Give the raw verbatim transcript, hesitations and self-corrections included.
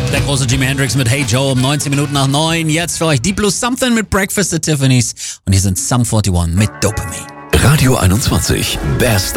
Der große Jimi Hendrix mit Hey Joe um neunzehn Minuten nach neun. Jetzt für euch Deep Blue Something mit Breakfast at Tiffany's. Und hier sind Sum einundvierzig mit Dopamine. Radio einundzwanzig. Best